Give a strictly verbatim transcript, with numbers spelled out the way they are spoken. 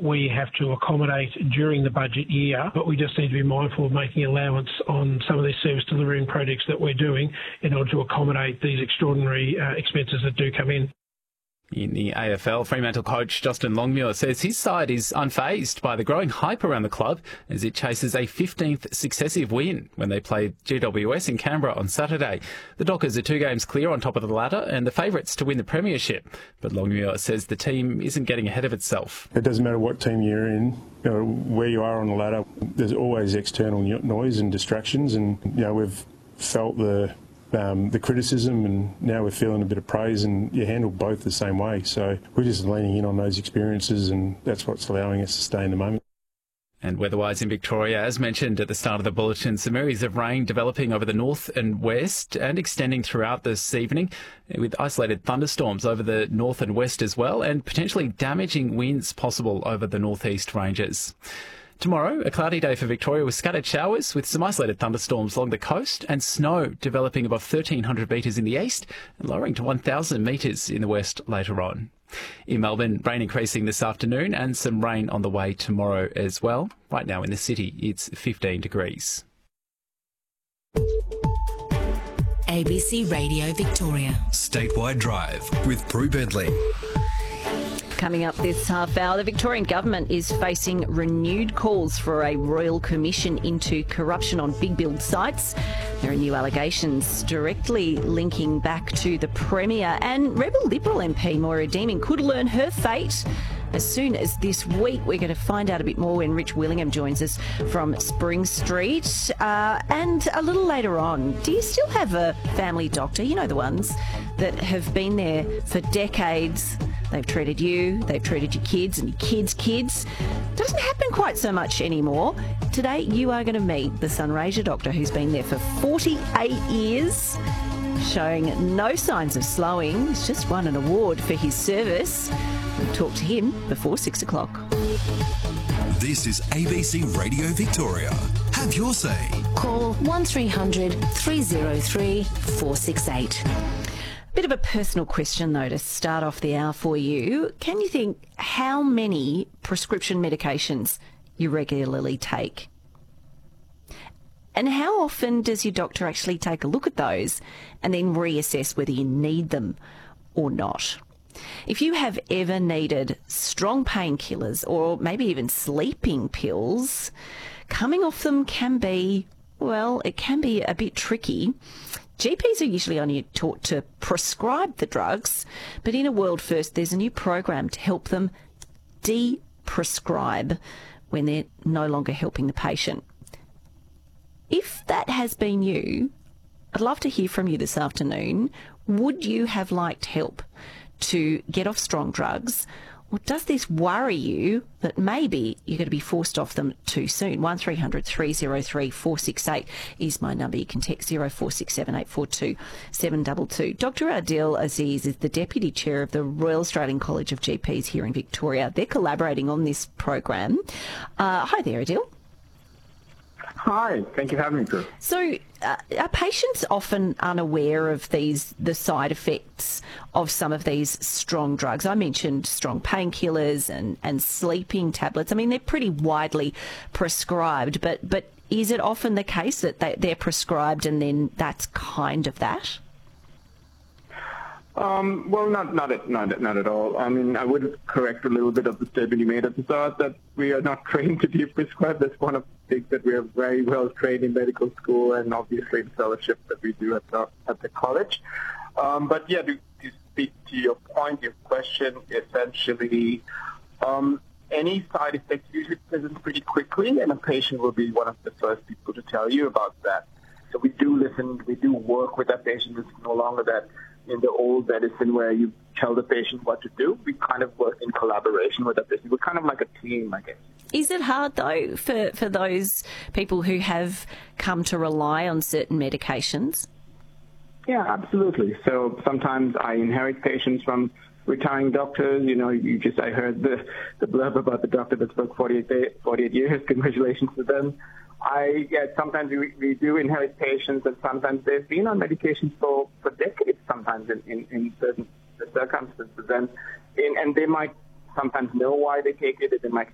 we have to accommodate during the budget year, but we just need to be mindful of making allowance on some of these service delivering projects that we're doing in order to accommodate these extraordinary uh, expenses that do come in. In the A F L, Fremantle coach Justin Longmuir says his side is unfazed by the growing hype around the club as it chases a fifteenth successive win when they played G W S in Canberra on Saturday. The Dockers are two games clear on top of the ladder and the favourites to win the premiership. But Longmuir says the team isn't getting ahead of itself. It doesn't matter what team you're in, you know, where you are on the ladder, there's always external noise and distractions, and you know we've felt the Um, the criticism, and now we're feeling a bit of praise, and you handle both the same way. So we're just leaning in on those experiences, and that's what's allowing us to stay in the moment. And weather-wise in Victoria, as mentioned at the start of the bulletin, some areas of rain developing over the north and west and extending throughout this evening, with isolated thunderstorms over the north and west as well, and potentially damaging winds possible over the northeast ranges. Tomorrow, a cloudy day for Victoria with scattered showers with some isolated thunderstorms along the coast and snow developing above thirteen hundred metres in the east and lowering to one thousand metres in the west later on. In Melbourne, rain increasing this afternoon and some rain on the way tomorrow as well. Right now in the city, it's fifteen degrees. A B C Radio Victoria. Statewide Drive with Prue Bentley. Coming up this half hour, the Victorian Government is facing renewed calls for a royal commission into corruption on big build sites. There are new allegations directly linking back to the Premier, and Rebel Liberal M P Moira Deeming could learn her fate as soon as this week. We're going to find out a bit more when Rich Willingham joins us from Spring Street. Uh, and a little later on, do you still have a family doctor? You know, the ones that have been there for decades. They've treated you, they've treated your kids and your kids' kids. Doesn't happen quite so much anymore. Today, you are going to meet the Sunraysia doctor who's been there for forty-eight years, showing no signs of slowing. He's just won an award for his service. We'll talk to him before six o'clock. This is A B C Radio Victoria. Have your say. Call one three hundred three oh three four six eight. Bit of a personal question, though, to start off the hour for you. Can you think how many prescription medications you regularly take? And how often does your doctor actually take a look at those and then reassess whether you need them or not? If you have ever needed strong painkillers or maybe even sleeping pills, coming off them can be, well, it can be a bit tricky. G Ps are usually only taught to prescribe the drugs, but in a world first, there's a new program to help them de-prescribe when they're no longer helping the patient. If that has been you, I'd love to hear from you this afternoon. Would you have liked help to get off strong drugs? Or does this worry you that maybe you're going to be forced off them too soon? one three hundred three oh three four six eight is my number. You can text zero four six seven eight four two seven two two. Doctor Adil Aziz is the Deputy Chair of the Royal Australian College of G Ps here in Victoria. They're collaborating on this program. Uh, hi there, Adil. Hi, thank you for having me, Drew. So uh, are patients often unaware of these the side effects of some of these strong drugs? I mentioned strong painkillers and, and sleeping tablets. I mean, they're pretty widely prescribed, but, but is it often the case that they, they're prescribed and then that's kind of that? Um, well, not not at, not not at all. I mean, I would correct a little bit of the statement you made at the start that we are not trained to de-prescribe. That's one of the things that we are very well trained in medical school, and obviously the fellowship that we do at the at the college. Um, but yeah, to, to speak to your point, your question, essentially, um, any side effects usually present pretty quickly, and a patient will be one of the first people to tell you about that. So we do listen, we do work with that patient. It's no longer that in the old medicine where you tell the patient what to do. We kind of work in collaboration with the patient. We're kind of like a team, I guess. Is it hard, though, for, for those people who have come to rely on certain medications? Yeah, absolutely. So sometimes I inherit patients from retiring doctors. You know, you just I heard the, the blurb about the doctor that's worked forty-eight, day, forty-eight years. Congratulations to them. I yeah, sometimes we, we do inherit patients, and sometimes they've been on medications for, for decades, sometimes in, in, in certain circumstances. And, in, and they might sometimes know why they take it, they might